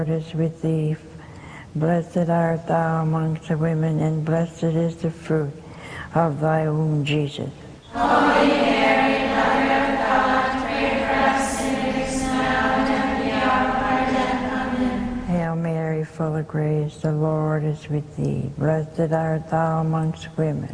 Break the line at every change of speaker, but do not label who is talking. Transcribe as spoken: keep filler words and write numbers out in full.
is with thee. Blessed art thou amongst the women, and blessed is the fruit of thy womb, Jesus.
Holy Mary, Mother of God, pray for us sinners now and at the hour of our death. Amen.
Hail Mary, full of grace, the Lord is with thee. Blessed art thou amongst women,